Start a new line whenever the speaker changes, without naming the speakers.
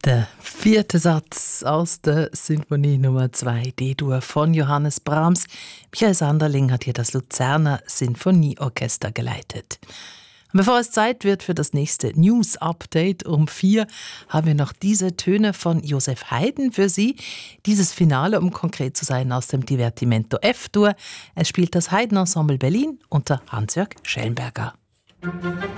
Der vierte Satz aus der Sinfonie Nummer 2 D-Dur von Johannes Brahms. Michael Sanderling hat hier das Luzerner Sinfonieorchester geleitet. Und bevor es Zeit wird für das nächste News-Update um 4, haben wir noch diese Töne von Josef Haydn für Sie. Dieses Finale, um konkret zu sein, aus dem Divertimento F-Dur. Es spielt das Haydn Ensemble Berlin unter Hans-Jörg Schellenberger.